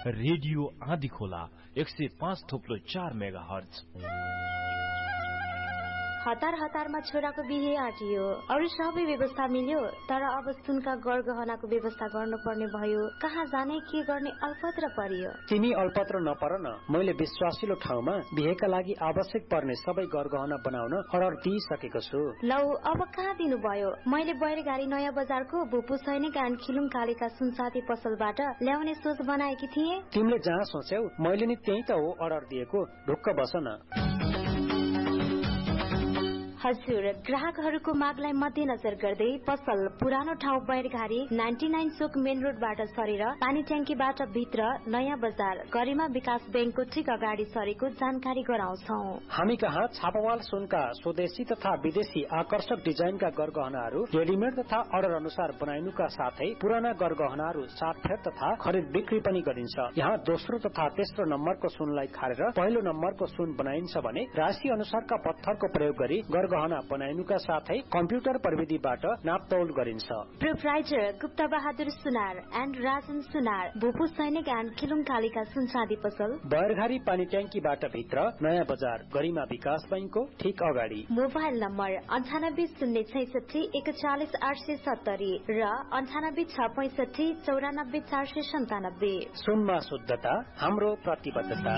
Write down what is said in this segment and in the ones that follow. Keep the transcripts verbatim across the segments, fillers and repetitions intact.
Radio आँधी खोला एक सय पाँच थोप्लो चार मेगा हर्ज। हतार हतारमा छोराको बिहे आटियो, अरू सबै व्यवस्था मिल्यो, तर अब सुनका गरगहनाको व्यवस्था गर्नुपर्ने भयो। कहाँ जाने के गर्ने अल्पत्र परियो। तिमी अल्पत्र नपर न, मैले विश्वासिलो ठाउँमा बिहेका लागि आवश्यक पर्ने सबै गरगहना बनाउन अर्डर दिइसकेको छु। लौ अब कहाँ दिनु भयो? मैले बैरगाडी नयाँ बजारको भुपु सैनिक एन्ड खिलुङ कालीका सुनसाथी पसलबाट ल्याउने सोच बनाएकी थिए। तिमीले जहाँ सोच्यौ मैले नि त्यही त हो अर्डर दिएको, ढुक्क बस न। हजुर, ग्राहकहरूको मागलाई मध्यनजर गर्दै पसल पुरानो ठाउँ बैरघारी नाइन्टी नाइन चोक मेन रोडबाट सरेर पानी ट्याङ्कीबाट भित्र नयाँ बजार गरिमा विकास बैंकको ठिक अगाडि सरेको जानकारी गराउँछौ। हामी कहाँ छापावाल सुनका स्वदेशी तथा विदेशी आकर्षक डिजाइनका गरगहनाहरू रेडिमेड तथा अर्डर अनुसार बनाइनुका साथै पुराना गरगहनाहरू साटफेर तथा खरिद बिक्री पनि गरिन्छ। यहाँ दोस्रो तथा तेस्रो नम्बरको सुनलाई खारेर पहिलो नम्बरको सुन बनाइन्छ भने राशि अनुसारका पत्थरको प्रयोग गरी गहना बनाइनुका साथै कम्प्युटर प्रविधिबाट नापतौल गरिन्छ। Proprietor Gupta Bahadur Sunar and Rajan सुनार, भुपु सैनिक एन्ड खिलुङ कालीका सुनचाँदी पसल बैरघारी पानी ट्याङ्कीबाट भित्र नयाँ बजार गरिमा विकास बैंकको ठीक अगाडि। मोबाइल नम्बर अन्ठानब्बे शून्य छैसठी एकचालिस आठ सय सत्तरी र अन्ठानब्बे छ पैसठी चौरानब्बे चार सय सन्तानब्बे। सुनमा शुद्धता हाम्रो प्रतिबद्धता।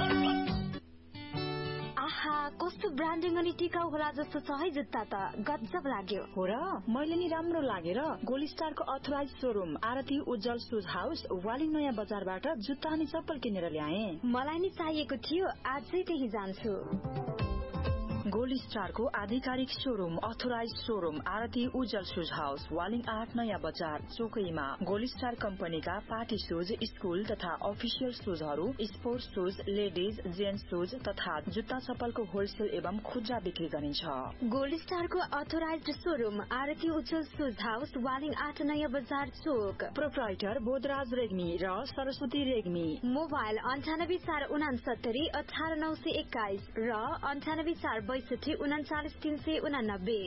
आहा, कस्तो ब्रान्डिङ अनि टिकाउ होला जस्तो छ है जुत्ता त, गजब लाग्यो। हो र, मैले नि राम्रो लागेर गोल्ड स्टारको अथोराइज शोरूम आरती उज्जवल शूज हाउस वालिङ नयाँ बजारबाट जुत्ता अनि चप्पल किनेर ल्याए। मलाई नि चाहिएको थियो, आजै त्यही जान्छु। गोल्ड स्टारको आधिकारिक शोरूम अथोराइज शोरूम आरती उज्जवल शूज हाउस वालिङ आठ नयाँ बजार चोकैमा गोल्ड स्टार कम्पनीका पार्टी शूज, स्कूल तथा official शूजहरू, sports shoes, ladies gents shoes तथा जुत्ता चप्पलको होलसेल एवं खुद्रा बिक्री गरिन्छ। गोल्ड स्टारको अथोराइज शोरूम आरती उज्जवल शूज हाउस वालिङ आठ नयाँ बजार चोक। प्रोप्राइटर बोधराज रेग्मी र सरस्वती रेग्मी। मोबाइल अन्ठानब्बे चार उनासत्तरी अठार नौ सय एक्काइस र अन्ठानब्बे चार बैसठी उनाचालिस तीन सय उनानब्बे।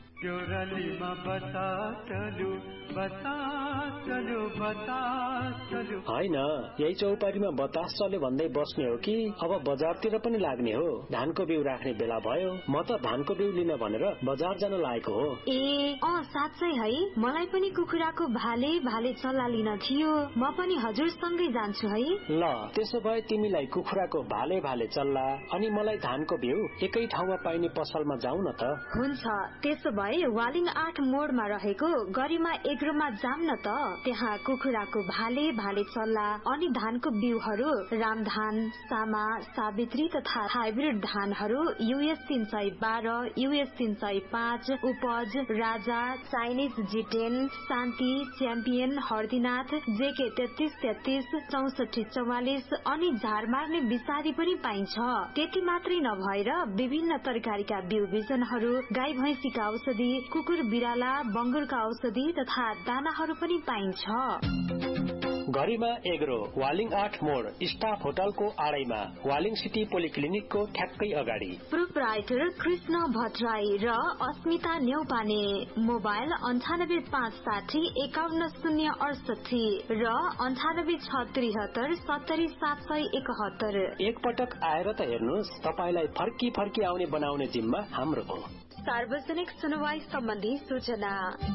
होइन, यही चौपाटीमा बतास चल्यो भन्दै बस्ने हो कि अब बजारतिर पनि लाग्ने हो? धानको बिउ राख्ने बेला भयो, म त धानको बिउ लिन भनेर बजार जान लागेको हो। ए अँ साँच्चै है, मलाई पनि कुखुराको भाले भाले चल्ला लिन थियो, म पनि हजुरसँगै जान्छु है। ल त्यसो भए तिमीलाई कुखुराको भाले भाले चल्ला अनि मलाई धानको बिउ एकै ठाउँमा पाइने पसलमा जाउँ न त। हुन्छ, त्यसो भए वालिङ आठ मोडमा रहेको गरिमा एग्रोमा जाम न त। त्यहाँ कुखुराको भाले भाले चल्ला अनि धानको बिउहरू रामधान, सामा, सावित्री तथा हाइब्रिड धानहरू युएस तीन सय बाह्र, युएस तीन सय पाँच, उपज, राजा, चाइनिज जिटेन, शान्ति, च्याम्पियन, हर्दीनाथ, जेके तेत्तीस तेत्तीस, चौसठी चौवालिस अनि झार मार्ने विषादी पनि पाइन्छ। त्यति मात्रै नभएर विभिन्न तरकारीका बिउ बिजनहरू, गाई भैंसीका औषधि, कुकुर बिराला, बंगुरका औषधि तथा दानाहरू पनि पाइन्छ। गरिमा एग्रो वालिङ आठ मोड स्टाफ होटलको आडैमा वालिङ सिटी पोलिक्लिनिकको ठ्याक्कै अगाडि। प्रोप्राइटर कृष्ण भट्टराई र अस्मिता न्यौपाने। मोबाइल अन्ठानब्बे पाँच साठी एकाउन्न शून्य अडसठी र अन्ठानब्बे छ त्रिहत्तर सत्तरी सात सय एकहत्तर। एकपटक आएर त हेर्नुहोस्, तपाईँलाई फर्की फर्की आउने बनाउने जिम्मा हाम्रो हो। सार्वजनिक सुनवाई सम्बन्धी सूचना।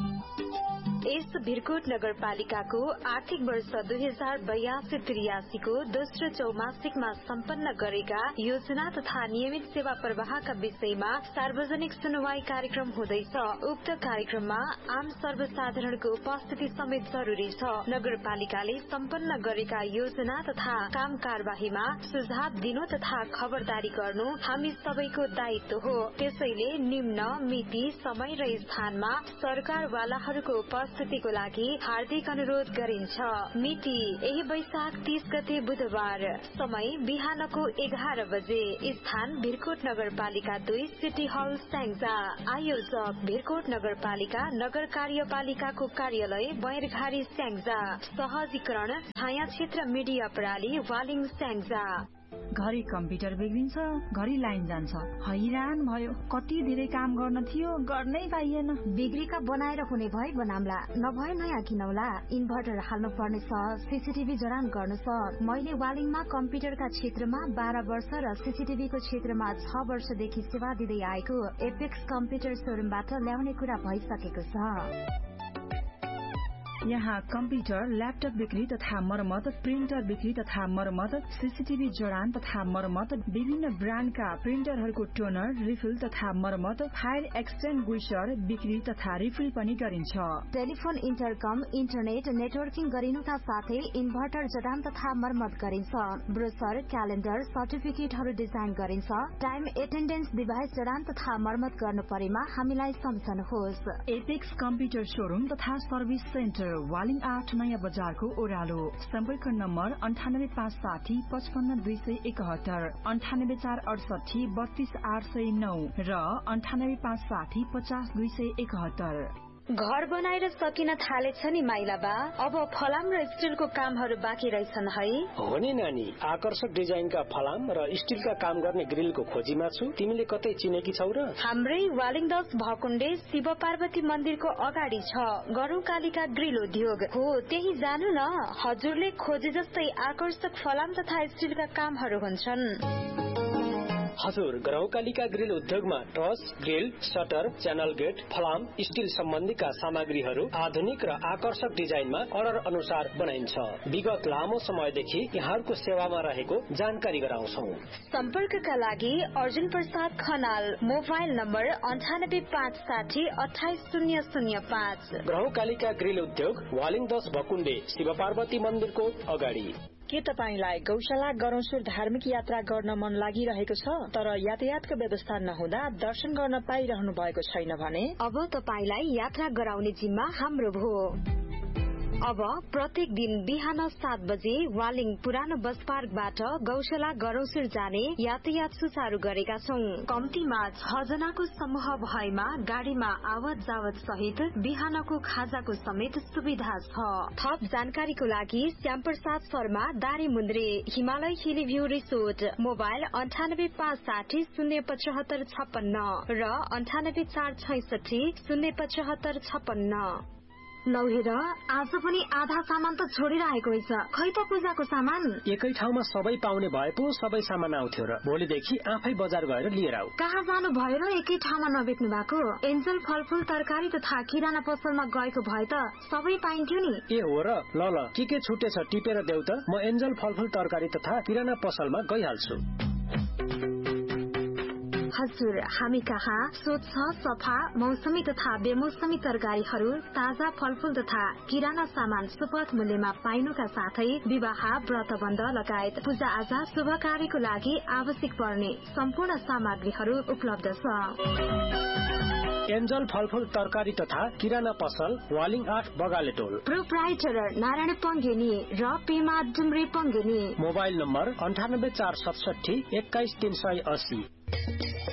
यस भिरकोट नगरपालिकाको आर्थिक वर्ष दुई हजार बयासी त्रियासीको दोस्रो चौमासिकमा सम्पन्न गरेका योजना तथा नियमित सेवा प्रवाहका विषयमा सार्वजनिक सुनवाई कार्यक्रम हुँदैछ। उक्त कार्यक्रममा आम सर्वसाधारणको उपस्थिति समेत जरुरी छ। नगरपालिकाले सम्पन्न गरेका योजना तथा काम कारबाहीमा सुझाव दिनु तथा खबरदारी गर्नु हामी सबैको दायित्व हो। त्यसैले निम्न मिति, समय र स्थानमा सरकारवालाहरूको उपस्थितिको लागि हार्दिक अनुरोध गरिन्छ। मिति यही वैशाख तीस गते बुधबार, समय बिहानको एघार बजे, स्थान भिरकोट नगरपालिका दुई सिटी हल स्याङ्जा। आयोजक भिरकोट नगरपालिका नगर कार्यपालिकाको कार्यालय बैरघारी स्याङ्जा। सहजीकरण छाया क्षेत्र मिडिया प्रणाली वालिङ स्याङ्जा। घरि कम्प्युटर बिग्रिन्छ, घरि लाइन जान्छ। हैरान भयो, कति धेरै काम गर्न थियो, गर्नै पाइएन। बिग्रीका बनाएर हुने भए बनाम्ला, नभए नयाँ किनौला। इन्भर्टर हाल्नु पर्नेछ, सीसीटीभी जडान गर्नु छ। मैले वालिङमा कम्प्युटरका क्षेत्रमा बाह्र वर्ष र सीसीटीभीको क्षेत्रमा छ वर्षदेखि सेवा दिँदै आएको एपेक्स कम्प्युटर सोरुमबाट ल्याउने कुरा भइसकेको छ। यहाँ कम्प्युटर, ल्यापटप बिक्री तथा मर्मत, प्रिन्टर बिक्री तथा मर्मत, सीसीटीभी जडान तथा मर्मत, विभिन्न ब्रान्डका प्रिन्टरहरूको टोनर, रिफिल तथा मर्मत, फायर एक्सटिङ्ग्विशर बिक्री तथा रिफिल पनि गरिन्छ। टेलिफोन, इन्टरकम, इन्टरनेट नेटवर्किङ गरिनुका साथै इन्भर्टर जडान तथा मर्मत गरिन्छ। ब्रोसर, क्यालेन्डर, सर्टिफिकेटहरू डिजाइन गरिन्छ। टाइम एटेन्डेन्स डिभाइस जडान तथा मर्मत गर्नु परेमा हामीलाई सम्झनुहोस्। एपेक्स कम्प्युटर सोरुम तथा सर्भिस सेन्टर, वालिङ आठ नयाँ बजारको ओह्रालो। सम्पर्क नम्बर अन्ठानब्बे पाँच साठी पचपन्न दुई सय एकहत्तर, अन्ठानब्बे चार अडसठी बत्तीस आठ सय नौ र अन्ठानब्बे पाँच साठी पचास दुई सय एकहत्तर। घर बनाएर सकिन थालेछ नि माइला बा, अब फलाम र स्टिलको कामहरू बाँकी रहेछन् है। हो नि नानी, आकर्षक डिजाइनका फलाम र स्टिलका काम गर्ने ग्रिलको खोजीमा छु। तिमीले कतै चिनेकी छौ र? हाम्रै वालिङ दस भकुण्डे शिव पार्वती मन्दिरको अगाडि छ गरौँ कालिका ग्रिल उद्योग हो, त्यही जानु न। हजुरले खोजे जस्तै आकर्षक फलाम तथा स्टिलका कामहरू हुन्छन्। हजुर, ग्रहकालिका ग्रिल उद्योगमा truss, grill, shutter, channel get, फलाम, स्टिल सम्बन्धीका सामग्रीहरू आधुनिक र आकर्षक डिजाइनमा अर्डर अनुसार बनाइन्छ। विगत लामो समयदेखि यहाँहरूको सेवामा रहेको जानकारी गराउँछौ। सम्पर्कका लागि अर्जुन प्रसाद खनाल, मोबाइल नम्बर अन्ठानब्बे पाँच साठी अठाइस शून्य शून्य पाँच। ग्रहकालिका ग्रिल उद्योग, वालिङ दस भकुण्डे, शिव पार्वती मन्दिरको अगाडि। के तपाईलाई गौशाला गरौँसुर धार्मिक यात्रा गर्न मन लागिरहेको छ तर यातायातको व्यवस्था नहुँदा दर्शन गर्न पाइरहनु भएको छैन भने अब तपाईलाई यात्रा गराउने जिम्मा हाम्रो भो। अब प्रत्येक दिन बिहान सात बजे वालिङ पुरानो बस पार्कबाट गौशाला गरौँसुर जाने यातायात सुचारू गरेका छौं। कम्तीमा छ जनाको समूह भएमा गाड़ीमा आवत जावत सहित बिहानको खाजाको समेत सुविधा छ। थप जानकारीको लागि श्यामप्रसाद शर्मा, दारी मुन्द्रे, हिमालय हिली भ्यू रिसोर्ट, मोबाइल अन्ठानब्बे पाँच साठी शून्य पचहत्तर छप्पन्न र अन्ठानब्बे चार छैसठी शून्य पचहत्तर छप्पन्न। नौहेर आज पनि आधा सामान त छोडिरहेको रहेछ, खै त पूजाको सामान? एकै ठाउँमा सबै पाउने भए पो सबै सामान आउँथ्यो र भोलिदेखि आफै बजार गएर लिएर आऊ। कहाँ जानु भयो र एकै ठाउँमा नबेच्नु भएको? एन्जल फलफूल तरकारी तथा किराना पसलमा गएको भए त सबै पाइन्थ्यो नि। ए हो र, ल ल के के छुटेछ टिपेर देऊ त, म एन्जल फलफूल तरकारी तथा किराना पसलमा गइहाल्छु। हजुर, हामी कहाँ स्वच्छ, सफा, मौसमी तथा बेमौसमी तरकारीहरू, ताजा फलफूल तथा किराना सामान सुपथ मूल्यमा पाइनुका साथै विवाह, व्रतबन्ध लगायत पूजा आजा शुभ कार्यको लागि आवश्यक पर्ने सम्पूर्ण सामग्रीहरू उपलब्ध छ। एन्जल फलफूल तरकारी तथा किराना पसल, वालिङ आठ बगाले टोल। प्रोप्राइटर नारायण पङ्गेनी र पेमा डुम्रे पङ्गेनी। मोबाइल नम्बर अन्ठानब्बे चार सतसठी एक्काइस तीन सय अस्सी।